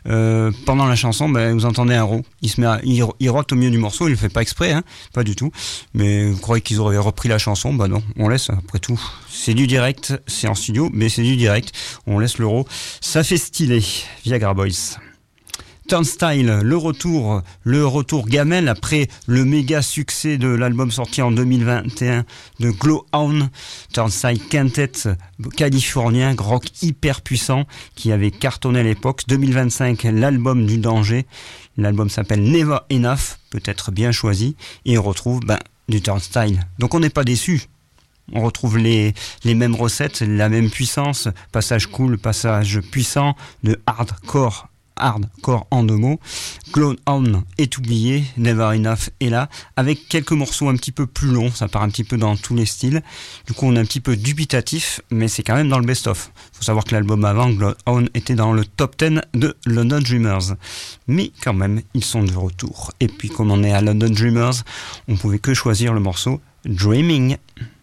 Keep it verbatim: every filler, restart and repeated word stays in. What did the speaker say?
Euh, pendant la chanson, ben, vous entendez un row. Il se met à, il, il rote au milieu du morceau, il le fait pas exprès, hein, pas du tout. Mais vous croyez qu'ils auraient repris la chanson? Bah non, on laisse, après tout. C'est du direct, c'est en studio, mais c'est du direct. On laisse le row. Ça fait stylé. Viagra Boys. Turnstile, le retour, le retour gamelle après le méga succès de l'album sorti en deux mille vingt et un de Glowhound. Turnstile Quintet, californien, rock hyper puissant qui avait cartonné à l'époque. deux mille vingt-cinq, l'album du danger. L'album s'appelle Never Enough, peut-être bien choisi, et on retrouve ben, du Turnstile. Donc on n'est pas déçu. On retrouve les, les mêmes recettes, la même puissance, passage cool, passage puissant, de hardcore. Hardcore en deux mots. Glowhound est oublié, Never Enough est là, avec quelques morceaux un petit peu plus longs, ça part un petit peu dans tous les styles. Du coup, on est un petit peu dubitatif, mais c'est quand même dans le best-of. Faut savoir que l'album avant, Glowhound, était dans le top dix de London Dreamers. Mais quand même, ils sont de retour. Et puis, comme on est à London Dreamers, on pouvait que choisir le morceau Dreaming.